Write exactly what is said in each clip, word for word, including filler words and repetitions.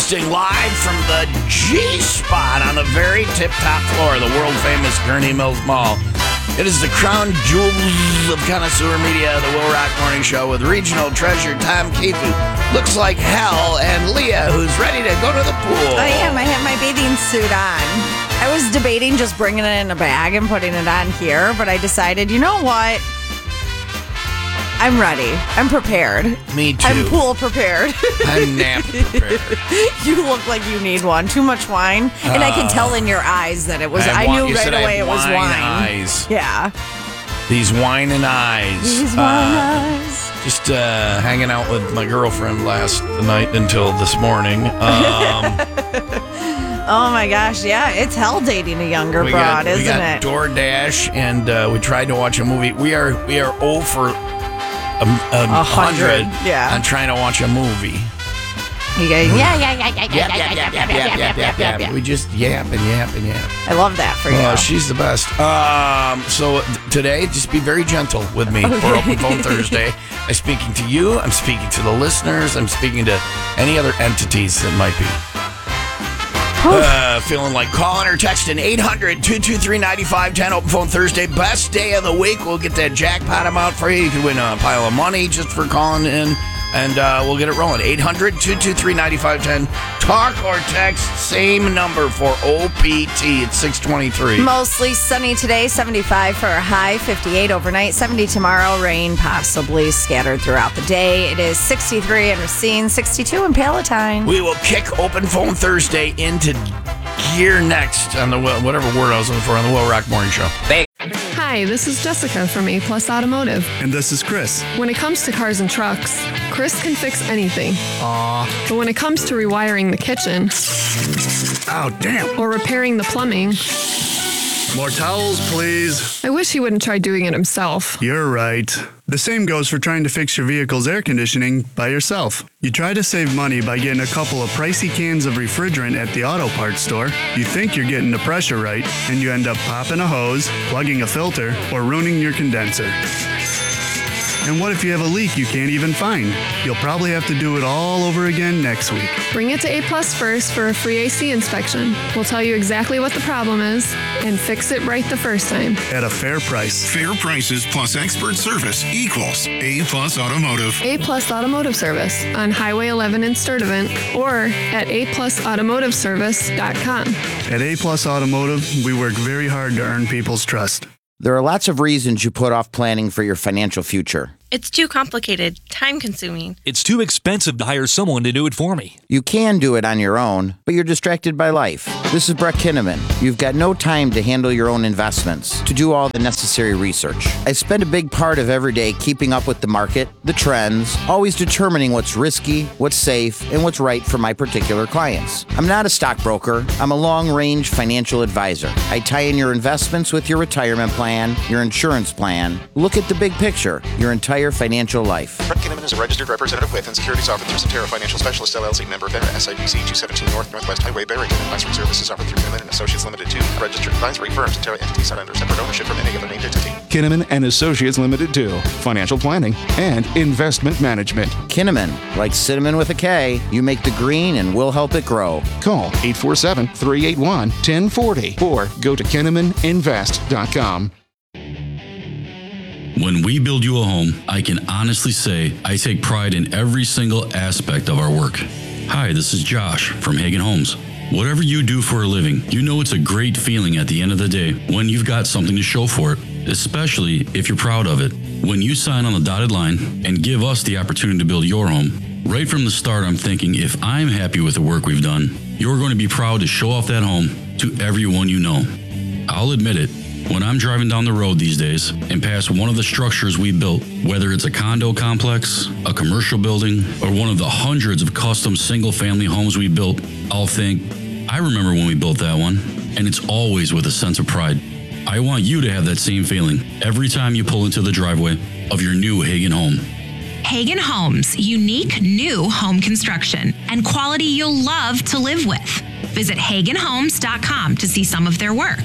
Broadcasting live from the G-Spot on the very tip-top floor of the world-famous Gurney Mills Mall. It is the crown jewels of connoisseur media, the Will Rock Morning Show with regional treasure Tom Keefe, who looks like hell, and Leah, who's ready to go to the pool. I am. I have my bathing suit on. I was debating just bringing it in a bag and putting it on here, but I decided, you know what? I'm ready. I'm prepared. Me too. I'm pool prepared. I'm nap prepared. You look like you need one. Too much wine. And uh, I can tell in your eyes that it was, I, I knew right away I it was wine wine. Eyes. Yeah. These whining eyes. These wine uh, eyes. Just uh, hanging out with my girlfriend last night until this morning. Um, oh my gosh, yeah. It's hell dating a younger we broad, got, isn't we got it? DoorDash, and uh, we tried to watch a movie. We are we are over a, a, a hundred yeah. on trying to watch a movie. You guys, yeah, yeah, yeah, yeah, yap, yap, yap, yap, yap, yap, yap, yap. We just yap and yap and yap. I love that for you. Oh, she's the best. Um, so th- today, just be very gentle with me okay. for Open Phone Thursday. I'm speaking to you. I'm speaking to the listeners. I'm speaking to any other entities that might be uh, feeling like calling or texting. eight hundred, two two three, nine five one zero. Open Phone Thursday. Best day of the week. We'll get that jackpot amount for you. You can win a pile of money just for calling in. And uh, we'll get it rolling. eight hundred, two two three, nine five one zero. Talk or text, same number for O P T. It's six twenty-three. Mostly sunny today, seventy-five for a high, fifty-eight overnight, seventy tomorrow, rain possibly scattered throughout the day. It is sixty-three in Racine, sixty-two in Palatine. We will kick Open Phone Thursday into gear next on the, whatever word I was looking for, on the Will Rock Morning Show. They- Hi, this is Jessica from A Plus Automotive. And this is Chris. When it comes to cars and trucks, Chris can fix anything. Aww. But when it comes to rewiring the kitchen... Oh, damn. Or repairing the plumbing... More towels, please. I wish he wouldn't try doing it himself. You're right. The same goes for trying to fix your vehicle's air conditioning by yourself. You try to save money by getting a couple of pricey cans of refrigerant at the auto parts store. You think you're getting the pressure right, and you end up popping a hose, plugging a filter, or ruining your condenser. And what if you have a leak you can't even find? You'll probably have to do it all over again next week. Bring it to A Plus first for a free A C inspection. We'll tell you exactly what the problem is and fix it right the first time. At a fair price. Fair prices plus expert service equals A Plus Automotive. A Plus Automotive Service on Highway eleven in Sturtevant or at a plus automotive service dot com. At A Plus Automotive, we work very hard to earn people's trust. There are lots of reasons you put off planning for your financial future. It's too complicated, time-consuming. It's too expensive to hire someone to do it for me. You can do it on your own, but you're distracted by life. This is Brett Kinnaman. You've got no time to handle your own investments, to do all the necessary research. I spend a big part of every day keeping up with the market, the trends, always determining what's risky, what's safe, and what's right for my particular clients. I'm not a stockbroker. I'm a long-range financial advisor. I tie in your investments with your retirement plan, your insurance plan. Look at the big picture, your entire financial life. Brett Kinnaman is a registered representative with and securities offered through Cetera Financial Specialists, L L C, member FINRA, S I P C two seventeen North Northwest Highway, Barrington. Advisory services offered through Kinnaman and Associates Limited to registered advisory firms. Cetera entities are under separate ownership from any other named entity. Kinnaman and Associates Limited to financial planning and investment management. Kinnaman, like cinnamon with a K, you make the green and we'll help it grow. Call eight four seven, three eight one, one zero four zero or go to kinnaman invest dot com. When we build you a home, I can honestly say I take pride in every single aspect of our work. Hi, this is Josh from Hagen Homes. Whatever you do for a living, you know it's a great feeling at the end of the day when you've got something to show for it, especially if you're proud of it. When you sign on the dotted line and give us the opportunity to build your home, right from the start I'm thinking if I'm happy with the work we've done, you're going to be proud to show off that home to everyone you know. I'll admit it. When I'm driving down the road these days and pass one of the structures we built, whether it's a condo complex, a commercial building, or one of the hundreds of custom single-family homes we built, I'll think, I remember when we built that one, and it's always with a sense of pride. I want you to have that same feeling every time you pull into the driveway of your new Hagen home. Hagen Homes, unique new home construction and quality you'll love to live with. Visit hagen homes dot com to see some of their work.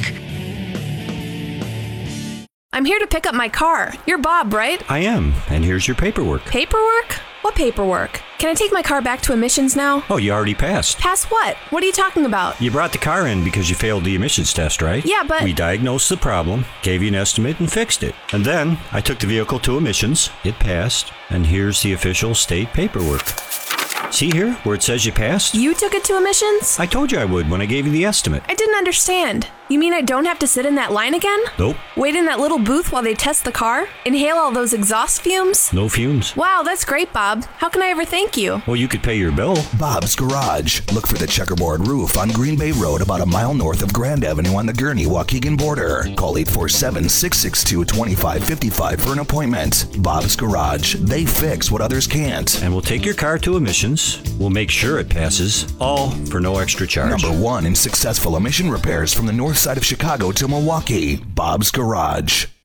I'm here to pick up my car. You're Bob, right? I am, and here's your paperwork. Paperwork? What paperwork? Can I take my car back to emissions now? Oh, you already passed. Pass what? What are you talking about? You brought the car in because you failed the emissions test, right? Yeah, but... We diagnosed the problem, gave you an estimate, and fixed it. And then I took the vehicle to emissions, it passed, and here's the official state paperwork. See here, where it says you passed? You took it to emissions? I told you I would when I gave you the estimate. I didn't understand. You mean I don't have to sit in that line again? Nope. Wait in that little booth while they test the car? Inhale all those exhaust fumes? No fumes. Wow, that's great, Bob. How can I ever thank you? Well, you could pay your bill. Bob's Garage. Look for the checkerboard roof on Green Bay Road about a mile north of Grand Avenue on the Gurnee-Waukegan border. Call eight four seven, six six two, two five five five for an appointment. Bob's Garage. They fix what others can't. And we'll take your car to emissions. We'll make sure it passes, all for no extra charge. Number one in successful emission repairs from the north side of Chicago to Milwaukee. Bob's Garage.